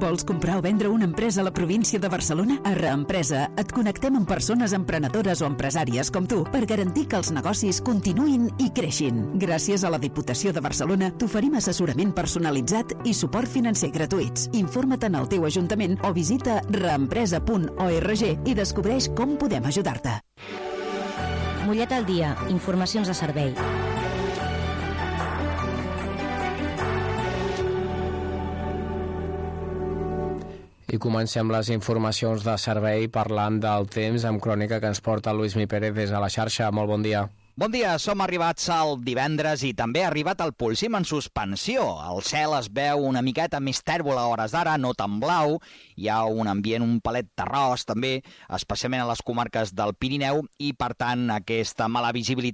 Vols comprar o vendre una empresa a la província de Barcelona? A Reempresa et connectem amb persones emprenedores o empresàries com tu per garantir que els negocis continuïn i creixin. Gràcies a la Diputació de Barcelona t'oferim assessorament personalitzat i suport financer gratuïts. Informa't en el teu ajuntament o visita reempresa.org i descobreix com podem ajudar-te. Mollet al dia. Informacions de servei. I comencem les informacions de servei parlant del temps amb crònica que ens porta Lluís Mi Pérez des de la xarxa. Molt bon dia. Bon dia, som arribats al divendres i també ha arribat el Polsim en suspensió. El cel es veu una miqueta més tèrbol a hores d'ara, no tan blau. Hi ha un ambient un palet terrós també, especialment a les comarques del Pirineu, i per tant aquesta mala visibilitat